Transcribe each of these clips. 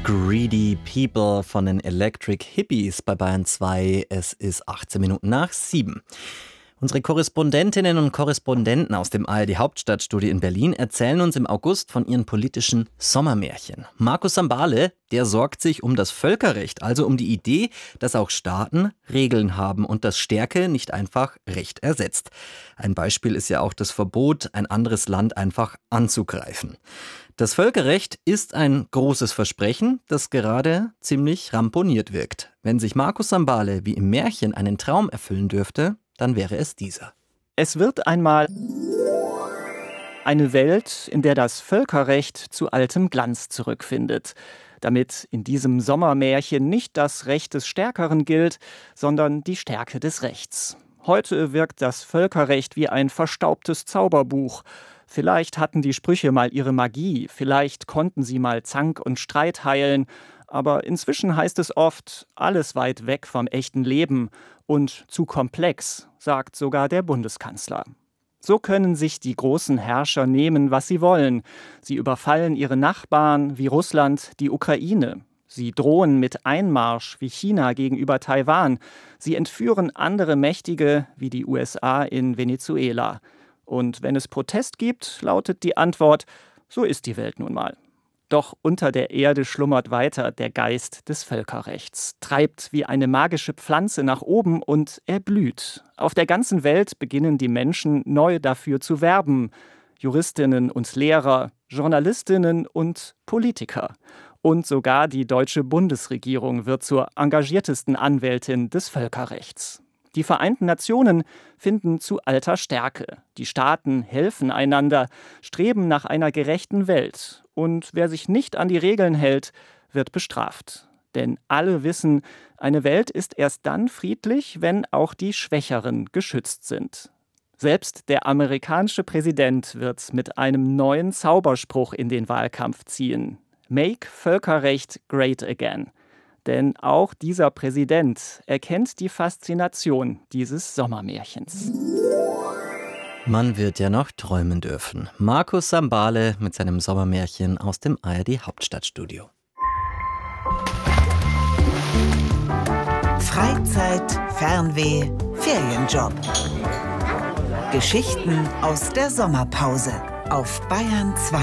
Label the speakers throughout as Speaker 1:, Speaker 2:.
Speaker 1: Greedy People von den Electric Hippies bei Bayern 2. Es ist 18 Minuten nach 7. Unsere Korrespondentinnen und Korrespondenten aus dem ARD-Hauptstadtstudio in Berlin erzählen uns im August von ihren politischen Sommermärchen. Markus Sambale, der sorgt sich um das Völkerrecht, also um die Idee, dass auch Staaten Regeln haben und dass Stärke nicht einfach Recht ersetzt. Ein Beispiel ist ja auch das Verbot, ein anderes Land einfach anzugreifen. Das Völkerrecht ist ein großes Versprechen, das gerade ziemlich ramponiert wirkt. Wenn sich Markus Sambale wie im Märchen einen Traum erfüllen dürfte, dann wäre es dieser.
Speaker 2: Es wird einmal eine Welt, in der das Völkerrecht zu altem Glanz zurückfindet. Damit in diesem Sommermärchen nicht das Recht des Stärkeren gilt, sondern die Stärke des Rechts. Heute wirkt das Völkerrecht wie ein verstaubtes Zauberbuch. Vielleicht hatten die Sprüche mal ihre Magie, vielleicht konnten sie mal Zank und Streit heilen. Aber inzwischen heißt es oft, alles weit weg vom echten Leben und zu komplex, sagt sogar der Bundeskanzler. So können sich die großen Herrscher nehmen, was sie wollen. Sie überfallen ihre Nachbarn wie Russland die Ukraine. Sie drohen mit Einmarsch wie China gegenüber Taiwan. Sie entführen andere Mächtige wie die USA in Venezuela. Und wenn es Protest gibt, lautet die Antwort, so ist die Welt nun mal. Doch unter der Erde schlummert weiter der Geist des Völkerrechts, treibt wie eine magische Pflanze nach oben und er blüht. Auf der ganzen Welt beginnen die Menschen neu dafür zu werben. Juristinnen und Lehrer, Journalistinnen und Politiker. Und sogar die deutsche Bundesregierung wird zur engagiertesten Anwältin des Völkerrechts. Die Vereinten Nationen finden zu alter Stärke. Die Staaten helfen einander, streben nach einer gerechten Welt. Und wer sich nicht an die Regeln hält, wird bestraft. Denn alle wissen, eine Welt ist erst dann friedlich, wenn auch die Schwächeren geschützt sind. Selbst der amerikanische Präsident wird mit einem neuen Zauberspruch in den Wahlkampf ziehen. Make Völkerrecht great again. Denn auch dieser Präsident erkennt die Faszination dieses Sommermärchens.
Speaker 1: Man wird ja noch träumen dürfen. Markus Sambale mit seinem Sommermärchen aus dem ARD-Hauptstadtstudio.
Speaker 3: Freizeit, Fernweh, Ferienjob. Geschichten aus der Sommerpause auf Bayern 2.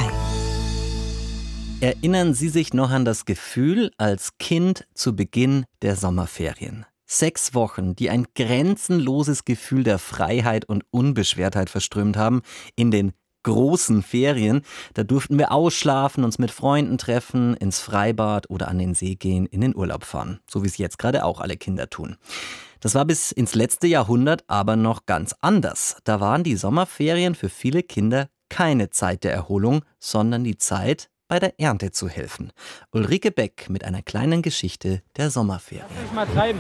Speaker 1: Erinnern Sie sich noch an das Gefühl als Kind zu Beginn der Sommerferien? 6 Wochen, die ein grenzenloses Gefühl der Freiheit und Unbeschwertheit verströmt haben in den großen Ferien. Da durften wir ausschlafen, uns mit Freunden treffen, ins Freibad oder an den See gehen, in den Urlaub fahren. So wie es jetzt gerade auch alle Kinder tun. Das war bis ins letzte Jahrhundert aber noch ganz anders. Da waren die Sommerferien für viele Kinder keine Zeit der Erholung, sondern die Zeit, bei der Ernte zu helfen. Ulrike Beck mit einer kleinen Geschichte der Sommerferien.
Speaker 4: Mal treiben.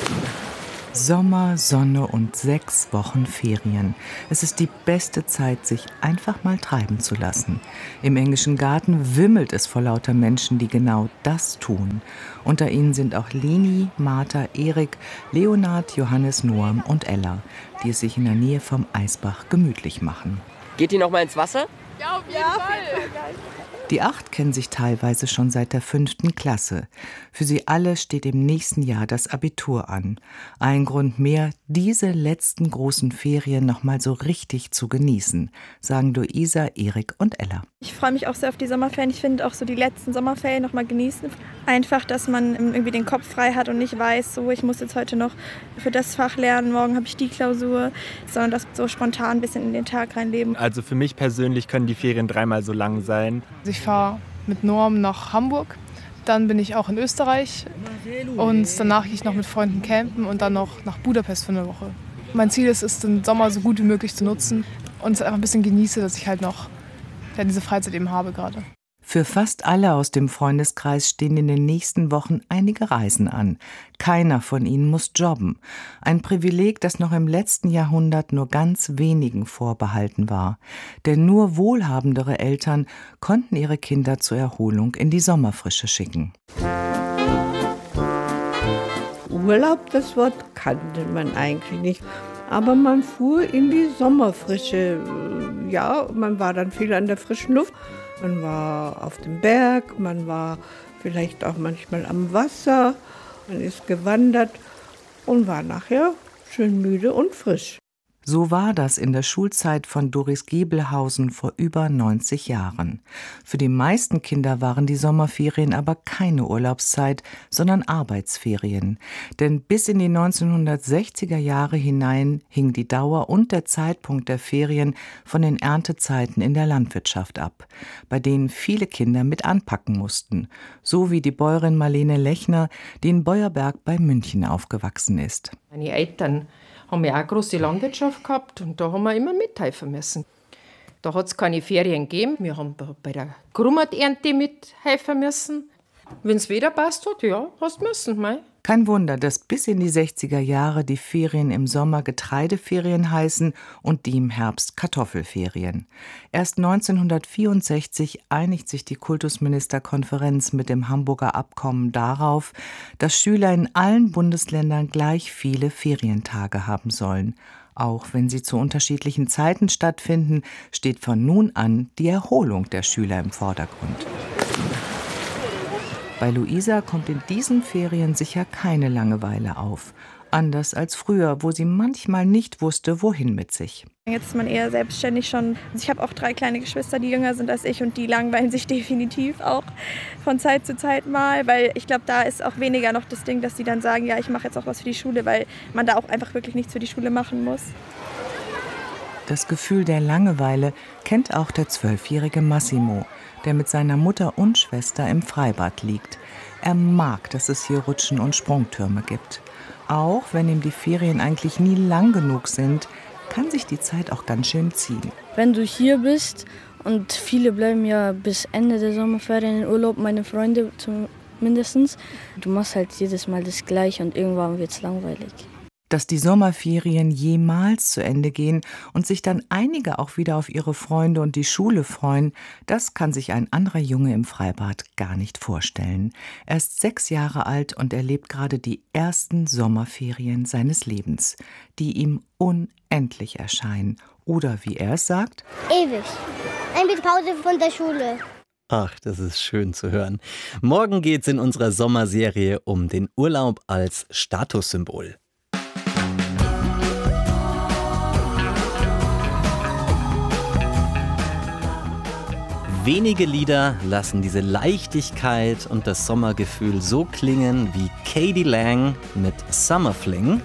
Speaker 5: Sommer, Sonne und 6 Wochen Ferien. Es ist die beste Zeit, sich einfach mal treiben zu lassen. Im englischen Garten wimmelt es vor lauter Menschen, die genau das tun. Unter ihnen sind auch Leni, Martha, Erik, Leonard, Johannes, Noam und Ella, die es sich in der Nähe vom Eisbach gemütlich machen.
Speaker 4: Geht die noch mal ins Wasser?
Speaker 6: Ja, auf jeden Fall.
Speaker 5: Die 8 kennen sich teilweise schon seit der 5. Klasse. Für sie alle steht im nächsten Jahr das Abitur an. Ein Grund mehr, diese letzten großen Ferien noch mal so richtig zu genießen, sagen Luisa, Erik und Ella.
Speaker 6: Ich freue mich auch sehr auf die Sommerferien. Ich finde auch so die letzten Sommerferien noch mal genießen. Einfach, dass man irgendwie den Kopf frei hat und nicht weiß, so ich muss jetzt heute noch für das Fach lernen, morgen habe ich die Klausur, sondern das so spontan ein bisschen in den Tag reinleben.
Speaker 7: Also für mich persönlich können die Ferien 3-mal so lang sein.
Speaker 8: Ich fahre mit Norm nach Hamburg, dann bin ich auch in Österreich und danach gehe ich noch mit Freunden campen und dann noch nach Budapest für eine Woche. Mein Ziel ist es, den Sommer so gut wie möglich zu nutzen und es einfach ein bisschen genieße, dass ich halt noch diese Freizeit eben habe gerade.
Speaker 5: Für fast alle aus dem Freundeskreis stehen in den nächsten Wochen einige Reisen an. Keiner von ihnen muss jobben. Ein Privileg, das noch im letzten Jahrhundert nur ganz wenigen vorbehalten war. Denn nur wohlhabendere Eltern konnten ihre Kinder zur Erholung in die Sommerfrische schicken.
Speaker 9: Urlaub, das Wort kannte man eigentlich nicht. Aber man fuhr in die Sommerfrische. Ja, man war dann viel an der frischen Luft. Man war auf dem Berg, man war vielleicht auch manchmal am Wasser. Man ist gewandert und war nachher schön müde und frisch.
Speaker 5: So war das in der Schulzeit von Doris Gebelhausen vor über 90 Jahren. Für die meisten Kinder waren die Sommerferien aber keine Urlaubszeit, sondern Arbeitsferien. Denn bis in die 1960er Jahre hinein hing die Dauer und der Zeitpunkt der Ferien von den Erntezeiten in der Landwirtschaft ab, bei denen viele Kinder mit anpacken mussten. So wie die Bäuerin Marlene Lechner, die in Beuerberg bei München aufgewachsen ist.
Speaker 4: Meine Eltern haben ja auch eine große Landwirtschaft gehabt und da haben wir immer mithelfen müssen. Da hat es keine Ferien gegeben. Wir haben bei der Grummerternte mithelfen müssen. Wenn es wieder passt hat, ja, hast müssen. Mei.
Speaker 5: Kein Wunder, dass bis in die 60er Jahre die Ferien im Sommer Getreideferien heißen und die im Herbst Kartoffelferien. Erst 1964 einigt sich die Kultusministerkonferenz mit dem Hamburger Abkommen darauf, dass Schüler in allen Bundesländern gleich viele Ferientage haben sollen. Auch wenn sie zu unterschiedlichen Zeiten stattfinden, steht von nun an die Erholung der Schüler im Vordergrund. Bei Luisa kommt in diesen Ferien sicher keine Langeweile auf. Anders als früher, wo sie manchmal nicht wusste, wohin mit sich.
Speaker 6: Jetzt ist man eher selbstständig schon. Also ich habe auch 3 kleine Geschwister, die jünger sind als ich und die langweilen sich definitiv auch von Zeit zu Zeit mal, weil ich glaube, da ist auch weniger noch das Ding, dass die dann sagen, ja, ich mache jetzt auch was für die Schule, weil man da auch einfach wirklich nichts für die Schule machen muss.
Speaker 5: Das Gefühl der Langeweile kennt auch der 12-jährige Massimo, der mit seiner Mutter und Schwester im Freibad liegt. Er mag, dass es hier Rutschen und Sprungtürme gibt. Auch wenn ihm die Ferien eigentlich nie lang genug sind, kann sich die Zeit auch ganz schön ziehen.
Speaker 10: Wenn du hier bist, und viele bleiben ja bis Ende der Sommerferien in Urlaub, meine Freunde zumindest, du machst halt jedes Mal das Gleiche und irgendwann wird es langweilig.
Speaker 5: Dass die Sommerferien jemals zu Ende gehen und sich dann einige auch wieder auf ihre Freunde und die Schule freuen, das kann sich ein anderer Junge im Freibad gar nicht vorstellen. Er ist 6 Jahre alt und erlebt gerade die ersten Sommerferien seines Lebens, die ihm unendlich erscheinen. Oder wie er es sagt:
Speaker 11: ewig. Ein bisschen Pause von der Schule.
Speaker 1: Ach, das ist schön zu hören. Morgen geht's in unserer Sommerserie um den Urlaub als Statussymbol. Wenige Lieder lassen diese Leichtigkeit und das Sommergefühl so klingen wie k.d. lang mit Summer Fling.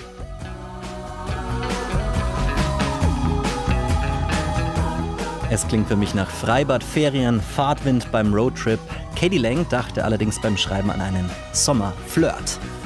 Speaker 1: Es klingt für mich nach Freibad, Ferien, Fahrtwind beim Roadtrip. k.d. lang dachte allerdings beim Schreiben an einen Sommerflirt.